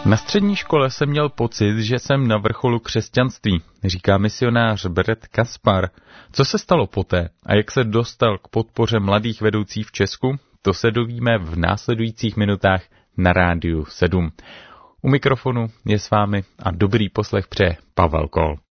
Na střední škole jsem měl pocit, že jsem na vrcholu křesťanství, říká misionář Brett Kaspar. Co se stalo poté a jak se dostal k podpoře mladých vedoucích v Česku, to se dovíme v následujících minutách na Rádiu 7. U mikrofonu je s vámi a dobrý poslech přeje Pavel Kol.